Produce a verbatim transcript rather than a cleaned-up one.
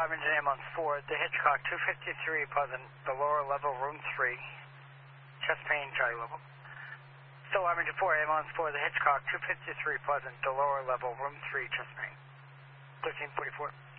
Engine ambulance four, the Hitchcock two fifty-three, Pleasant, the lower level, room three, chest pain, Charlie level. Still Engine four, ambulance four, the Hitchcock two fifty-three, Pleasant, the lower level, room three, chest pain. thirteen forty-four.